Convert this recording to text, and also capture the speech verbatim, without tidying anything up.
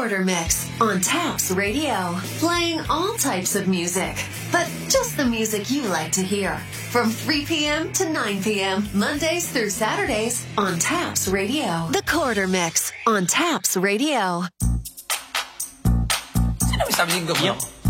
Quarter Mix on Taps Radio. Playing all types of music, but just the music you like to hear. From three p.m. to nine p.m. Mondays through Saturdays on Taps Radio. The Quarter Mix on Taps Radio. Sino may sabi ko mo?